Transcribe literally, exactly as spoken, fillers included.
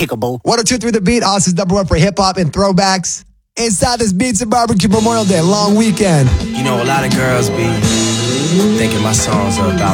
Peekaboo. one oh two point three The Beat, Austin's number one for hip-hop and throwbacks. Inside this Beats and Barbecue Memorial Day long weekend. You know, a lot of girls be thinking my songs are about